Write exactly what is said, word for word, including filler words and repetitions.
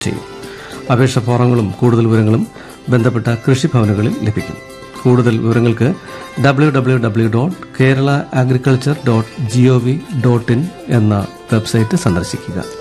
ചെയ്യും. അപേക്ഷ ഫോറങ്ങളും കൂടുതൽ വിവരങ്ങളും ബന്ധപ്പെട്ട കൃഷിഭവനുകളിൽ ലഭിക്കും. കൂടുതൽ വിവരങ്ങൾക്ക് W W W dot Kerala agriculture dot G O V dot in എന്ന വെബ്സൈറ്റ് സന്ദർശിക്കുക.